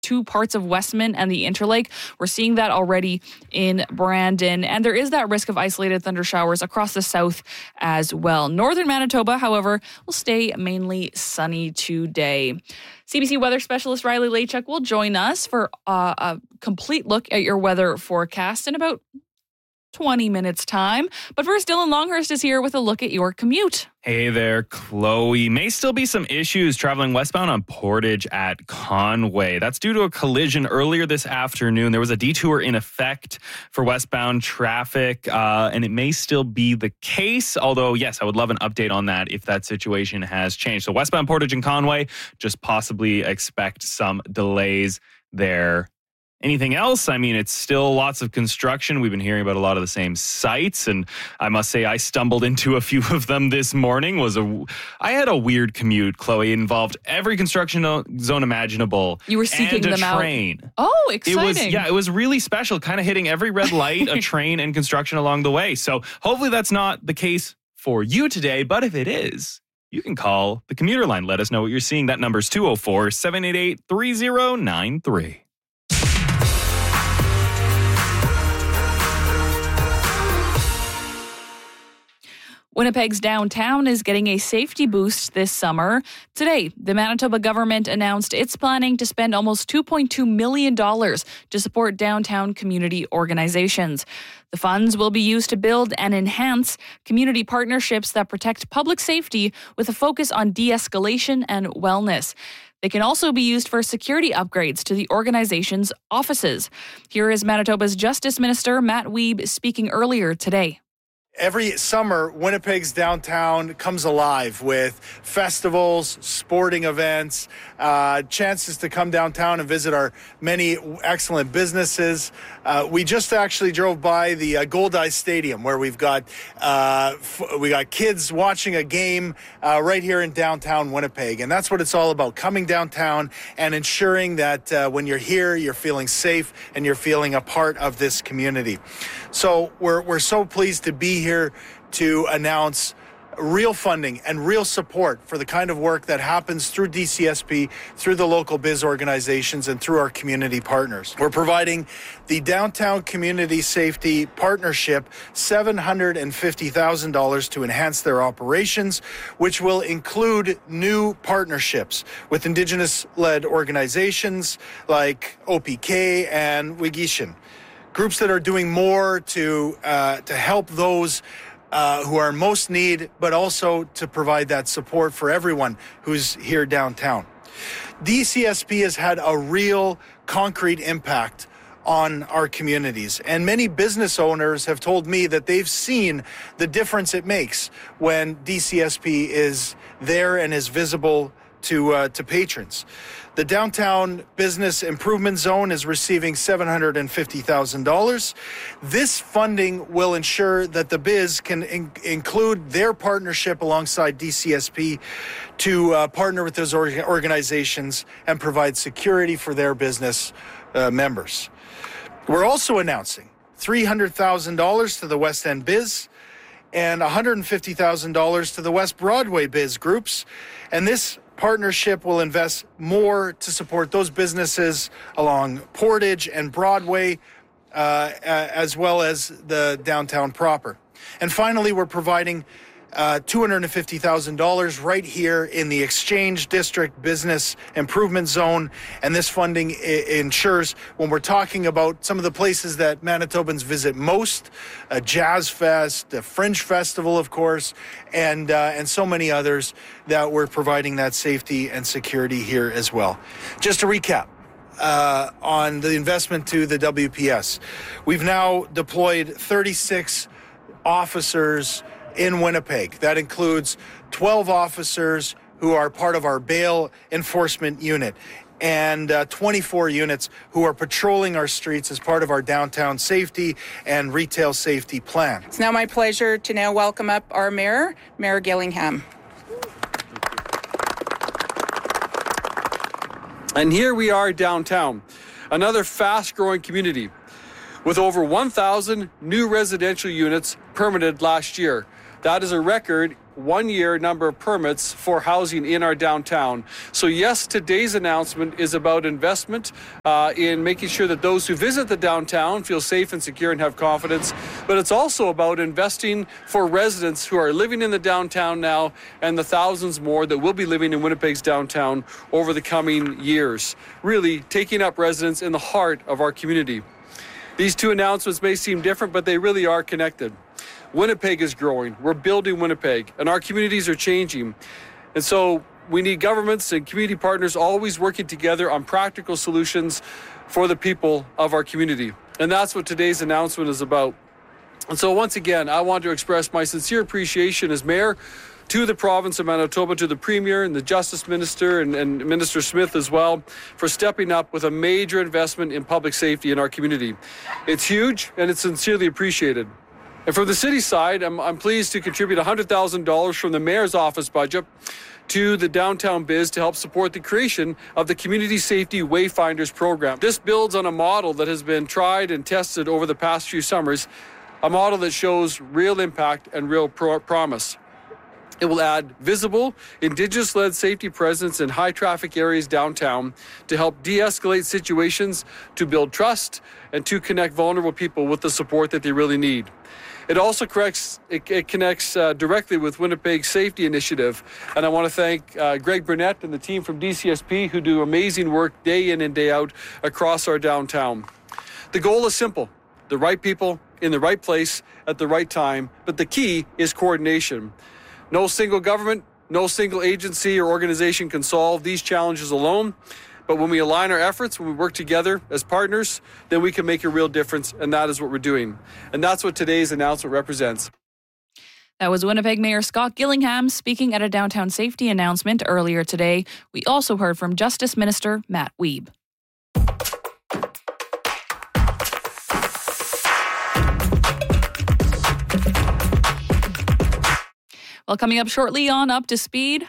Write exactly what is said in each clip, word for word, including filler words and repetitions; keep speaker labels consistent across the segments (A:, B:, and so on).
A: two parts of Westmont and the Interlake. We're seeing that already in Brandon, and there is that risk of isolated thunder showers across the south as well. Northern Manitoba, however, will stay mainly sunny today. C B C weather specialist Riley Lachuk will join us for uh, a complete look at your weather forecast in about twenty minutes time. But first, Dylan Longhurst is here with a look at your commute.
B: Hey there, Chloe. May still be some issues traveling westbound on Portage at Conway. That's due to a collision earlier this afternoon. There was a detour in effect for westbound traffic, uh, and it may still be the case. Although, yes, I would love an update on that if that situation has changed. So westbound Portage and Conway, just possibly expect some delays there. Anything else? I mean, it's still lots of construction. We've been hearing about a lot of the same sites, and I must say I stumbled into a few of them this morning. Was a, I had a weird commute, Chloe. It involved every construction zone imaginable.
A: You were seeking
B: and a
A: them
B: train.
A: out. Oh, exciting.
B: It was, yeah, it was really special, kind of hitting every red light, a train, and construction along the way. So hopefully that's not the case for you today, but if it is, you can call the commuter line. Let us know what you're seeing. That number's two oh four, seven eight eight, three oh nine three.
A: Winnipeg's downtown is getting a safety boost this summer. Today, the Manitoba government announced it's planning to spend almost two point two million dollars to support downtown community organizations. The funds will be used to build and enhance community partnerships that protect public safety with a focus on de-escalation and wellness. They can also be used for security upgrades to the organization's offices. Here is Manitoba's Justice Minister Matt Wiebe speaking earlier today.
C: Every summer, Winnipeg's downtown comes alive with festivals, sporting events, uh, chances to come downtown and visit our many excellent businesses. Uh, we just actually drove by the uh, Goldeye Stadium, where we've got uh, f- we got kids watching a game uh, right here in downtown Winnipeg, and that's what it's all about: coming downtown and ensuring that uh, when you're here, you're feeling safe and you're feeling a part of this community. So we're we're so pleased to be here to announce real funding and real support for the kind of work that happens through D C S P, through the local biz organizations, and through our community partners. We're providing the Downtown Community Safety Partnership seven hundred fifty thousand dollars to enhance their operations, which will include new partnerships with Indigenous-led organizations like O P K and Wiggishin. Groups that are doing more to uh, to help those uh, who are in most need, but also to provide that support for everyone who's here downtown. D C S P has had a real concrete impact on our communities, and many business owners have told me that they've seen the difference it makes when D C S P is there and is visible to uh, to patrons. The Downtown Business Improvement Zone is receiving seven hundred fifty thousand dollars. This funding will ensure that the biz can in- include their partnership alongside D C S P to uh, partner with those org- organizations and provide security for their business uh, members. We're also announcing three hundred thousand dollars to the West End Biz and one hundred fifty thousand dollars to the West Broadway Biz groups. And this partnership will invest more to support those businesses along Portage and Broadway, uh, as well as the downtown proper. And finally, we're providing uh, two hundred fifty thousand dollars right here in the Exchange District Business Improvement Zone. And this funding I- ensures, when we're talking about some of the places that Manitobans visit most, a Jazz Fest, a Fringe Festival, of course, and uh, and so many others, that we're providing that safety and security here as well. Just to recap, uh, on the investment to the W P S, we've now deployed thirty-six officers in Winnipeg. That includes twelve officers who are part of our bail enforcement unit and uh, twenty-four units who are patrolling our streets as part of our downtown safety and retail safety plan.
D: It's now my pleasure to now welcome up our Mayor, Mayor Gillingham.
E: And here we are downtown, another fast-growing community with over one thousand new residential units permitted last year. That is a record one-year number of permits for housing in our downtown. So yes, today's announcement is about investment uh, in making sure that those who visit the downtown feel safe and secure and have confidence, but it's also about investing for residents who are living in the downtown now and the thousands more that will be living in Winnipeg's downtown over the coming years, really taking up residence in the heart of our community. These two announcements may seem different, but they really are connected. Winnipeg is growing. We're building Winnipeg, and our communities are changing. And so we need governments and community partners always working together on practical solutions for the people of our community. And that's what today's announcement is about. And so once again, I want to express my sincere appreciation as mayor to the province of Manitoba, to the Premier and the Justice Minister and, and Minister Smith as well, for stepping up with a major investment in public safety in our community. It's huge and it's sincerely appreciated. And from the city side, I'm, I'm pleased to contribute one hundred thousand dollars from the mayor's office budget to the Downtown Biz to help support the creation of the Community Safety Wayfinders program. This builds on a model that has been tried and tested over the past few summers, a model that shows real impact and real pro- promise. It will add visible, Indigenous-led safety presence in high-traffic areas downtown to help de-escalate situations, to build trust, and to connect vulnerable people with the support that they really need. It also corrects, it, it connects uh, directly with Winnipeg's safety initiative. And I want to thank uh, Greg Burnett and the team from D C S P who do amazing work day in and day out across our downtown. The goal is simple: the right people in the right place at the right time, but the key is coordination. No single government, no single agency or organization can solve these challenges alone. But when we align our efforts, when we work together as partners, then we can make a real difference, and that is what we're doing. And that's what today's announcement represents.
A: That was Winnipeg Mayor Scott Gillingham speaking at a downtown safety announcement earlier today. We also heard from Justice Minister Matt Wiebe. Well, coming up shortly on Up to Speed.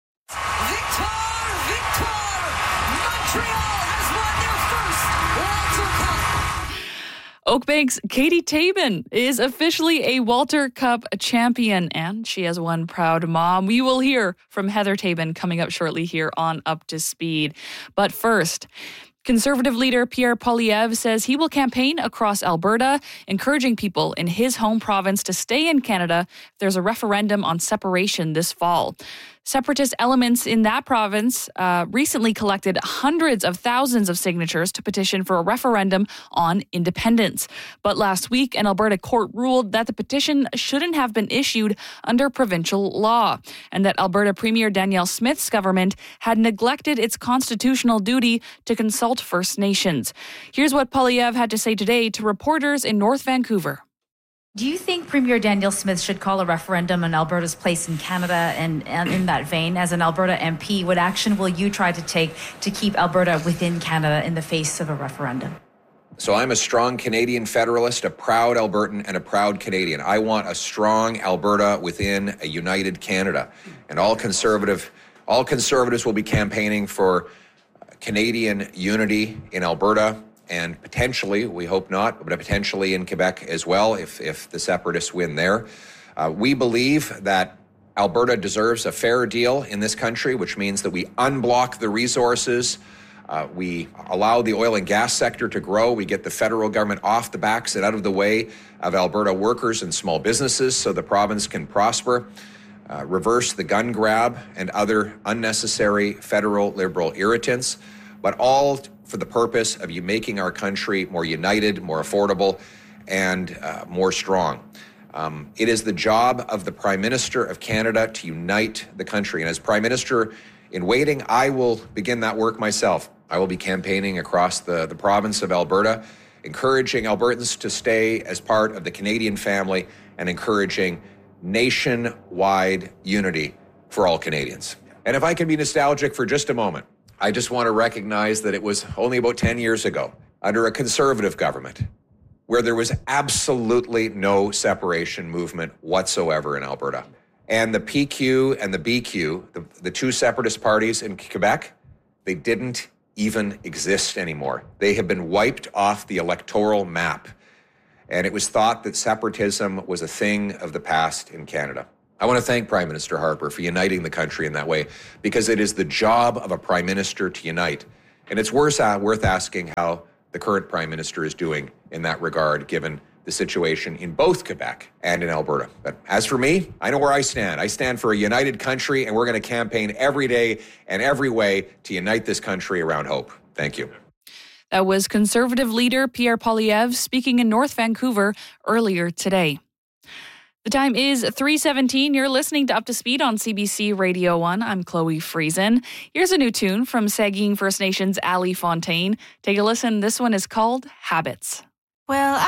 A: Oakbank's Katie Tabin is officially a Walter Cup champion, and she has one proud mom. We will hear from Heather Tabin coming up shortly here on Up to Speed. But first, Conservative leader Pierre Poilievre says he will campaign across Alberta, encouraging people in his home province to stay in Canada if there's a referendum on separation this fall. Separatist elements in that province uh, recently collected hundreds of thousands of signatures to petition for a referendum on independence. But last week, an Alberta court ruled that the petition shouldn't have been issued under provincial law, and that Alberta Premier Danielle Smith's government had neglected its constitutional duty to consult First Nations. Here's what Poilievre had to say today to reporters in North Vancouver.
F: Do you think Premier Danielle Smith should call a referendum on Alberta's place in Canada? And, and in that vein, as an Alberta M P, what action will you try to take to keep Alberta within Canada in the face of a referendum?
G: So I'm a strong Canadian federalist, a proud Albertan, and a proud Canadian. I want a strong Alberta within a united Canada. And all conservative, all conservatives will be campaigning for Canadian unity in Alberta, and potentially, we hope not, but potentially in Quebec as well, if, if the separatists win there. Uh, we believe that Alberta deserves a fair deal in this country, which means that we unblock the resources, uh, we allow the oil and gas sector to grow, we get the federal government off the backs and out of the way of Alberta workers and small businesses so the province can prosper, uh, reverse the gun grab and other unnecessary federal liberal irritants, but all for the purpose of you making our country more united, more affordable, and uh, more strong. Um, it is the job of the Prime Minister of Canada to unite the country. And as Prime Minister in waiting, I will begin that work myself. I will be campaigning across the, the province of Alberta, encouraging Albertans to stay as part of the Canadian family and encouraging nationwide unity for all Canadians. And if I can be nostalgic for just a moment, I just want to recognize that it was only about ten years ago, under a Conservative government, where there was absolutely no separation movement whatsoever in Alberta. And the P Q and the B Q, the, the two separatist parties in Quebec, they didn't even exist anymore. They have been wiped off the electoral map. And it was thought that separatism was a thing of the past in Canada. I want to thank Prime Minister Harper for uniting the country in that way, because it is the job of a Prime Minister to unite. And it's worth, uh, worth asking how the current Prime Minister is doing in that regard, given the situation in both Quebec and in Alberta. But as for me, I know where I stand. I stand for a united country, and we're going to campaign every day and every way to unite this country around hope. Thank you.
A: That was Conservative leader Pierre Poilievre speaking in North Vancouver earlier today. The time is three seventeen. You're listening to Up to Speed on C B C Radio one. I'm Chloe Friesen. Here's a new tune from Saugeen First Nations Ali Fontaine. Take a listen. This one is called Habits.
H: Well,